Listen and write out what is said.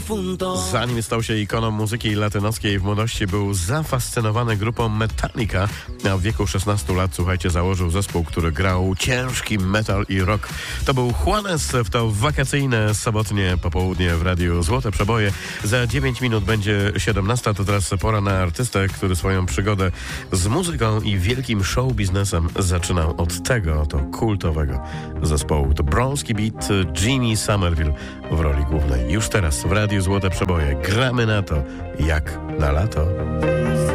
Zanim stał się ikoną muzyki latynoskiej, w młodości był zafascynowany grupą Metallica, a w wieku 16 lat, słuchajcie, założył zespół, który grał ciężki metal i rock. To był Juanes, w to wakacyjne sobotnie popołudnie w Radiu Złote Przeboje. Za 9 minut będzie 17, to teraz pora na artystę, który swoją przygodę z muzyką i wielkim show biznesem zaczynał od tego oto kultowego zespołu. To Bronski Beat, Jimmy Somerville w roli głównej. Już teraz w Radiu Złote Przeboje gramy na to jak na lato.